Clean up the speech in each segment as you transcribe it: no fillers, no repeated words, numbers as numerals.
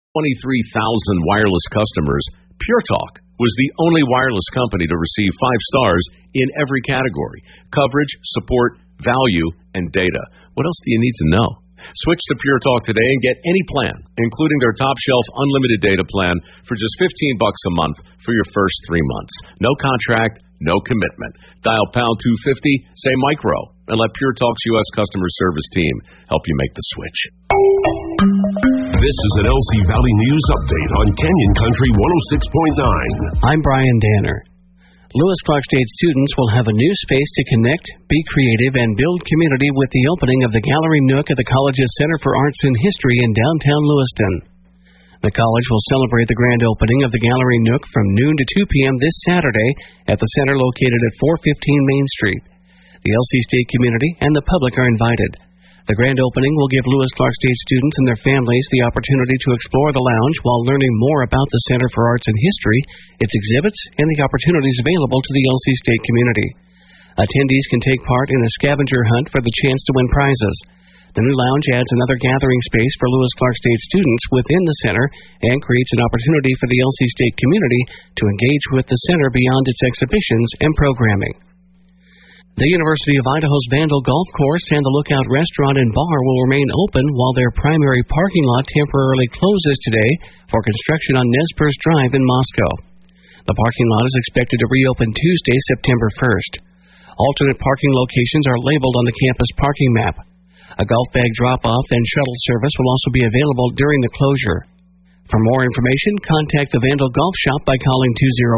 23,000 wireless customers, Pure Talk was the only wireless company to receive 5 stars in every category: coverage, support, value, and data. What else do you need to know? Switch to Pure Talk today and get any plan, including their top shelf unlimited data plan for just $15 a month for your first 3 months. No contract, no commitment. Dial pound 250, say micro, and let Pure Talk's U.S. customer service team help you make the switch. This is an LC Valley News Update on Canyon Country 106.9. I'm Brian Danner. Lewis Clark State students will have a new space to connect, be creative, and build community with the opening of the Gallery Nook at the college's Center for Arts and History in downtown Lewiston. The college will celebrate the grand opening of the Gallery Nook from noon to 2 p.m. this Saturday at the center located at 415 Main Street. The LC State community and the public are invited. The grand opening will give Lewis Clark State students and their families the opportunity to explore the lounge while learning more about the Center for Arts and History, its exhibits, and the opportunities available to the LC State community. Attendees can take part in a scavenger hunt for the chance to win prizes. The new lounge adds another gathering space for Lewis Clark State students within the center and creates an opportunity for the LC State community to engage with the center beyond its exhibitions and programming. The University of Idaho's Vandal Golf Course and the Lookout Restaurant and Bar will remain open while their primary parking lot temporarily closes today for construction on Nez Perce Drive in Moscow. The parking lot is expected to reopen Tuesday, September 1st. Alternate parking locations are labeled on the campus parking map. A golf bag drop-off and shuttle service will also be available during the closure. For more information, contact the Vandal Golf Shop by calling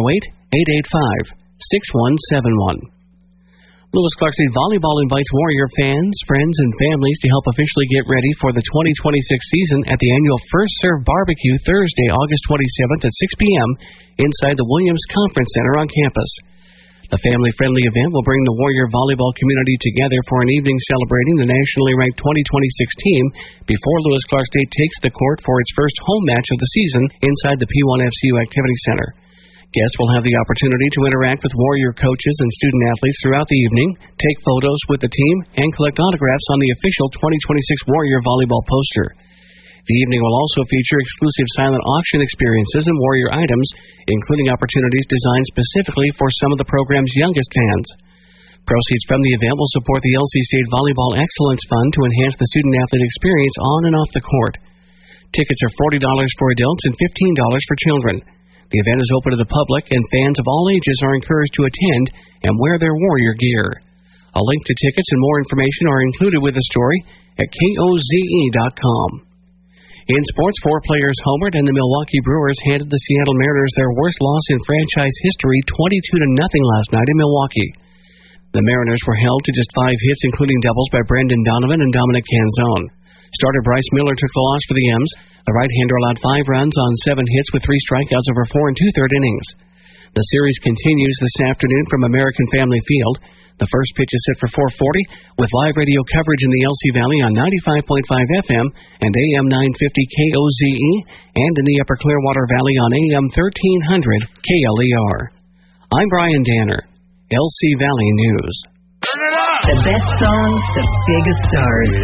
208-885-6171. Lewis Clark State Volleyball invites Warrior fans, friends, and families to help officially get ready for the 2026 season at the annual First Serve Barbecue Thursday, August 27th at 6 p.m. inside the Williams Conference Center on campus. The family-friendly event will bring the Warrior volleyball community together for an evening celebrating the nationally ranked 2026 team before Lewis Clark State takes the court for its first home match of the season inside the P1FCU Activity Center. Guests will have the opportunity to interact with Warrior coaches and student-athletes throughout the evening, take photos with the team, and collect autographs on the official 2026 Warrior volleyball poster. The evening will also feature exclusive silent auction experiences and Warrior items, including opportunities designed specifically for some of the program's youngest fans. Proceeds from the event will support the LC State Volleyball Excellence Fund to enhance the student-athlete experience on and off the court. Tickets are $40 for adults and $15 for children. The event is open to the public, and fans of all ages are encouraged to attend and wear their Warrior gear. A link to tickets and more information are included with the story at KOZE.com. In sports, 4 players homered, and the Milwaukee Brewers handed the Seattle Mariners their worst loss in franchise history, 22-0 last night in Milwaukee. The Mariners were held to just 5 hits, including doubles by Brendan Donovan and Dominic Canzone. Starter Bryce Miller took the loss for the M's. The right-hander allowed 5 runs on 7 hits with 3 strikeouts over 4 2/3 innings. The series continues this afternoon from American Family Field. The first pitch is set for 4:40 with live radio coverage in the LC Valley on 95.5 FM and AM 950 KOZE and in the Upper Clearwater Valley on AM 1300 KLER. I'm Brian Danner, LC Valley News. The best songs, the biggest stars.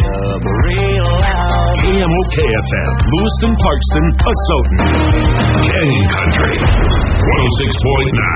KMOK-FM, Lewiston, Parkston, Asotin. Canyon Country 106.9.